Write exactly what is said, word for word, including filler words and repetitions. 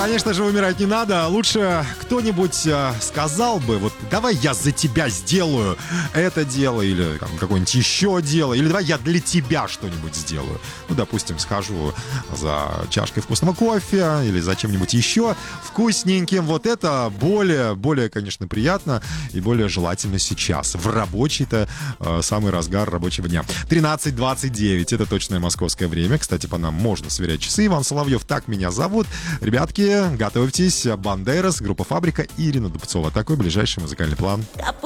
Конечно же, умирать не надо. Лучше кто-нибудь э, сказал бы, вот давай я за тебя сделаю это дело, или там, какое-нибудь еще дело, или давай я для тебя что-нибудь сделаю. Ну, допустим, схожу за чашкой вкусного кофе или за чем-нибудь еще вкусненьким. Вот это более, более, конечно, приятно и более желательно сейчас, в рабочий-то э, самый разгар рабочего дня. тринадцать двадцать девять, это точное московское время. Кстати, по нам можно сверять часы. Иван Соловьев, так меня зовут. Ребятки, готовьтесь. Бандерас, группа «Фабрика» и Ирина Дубцова. Такой ближайший музыкальный план.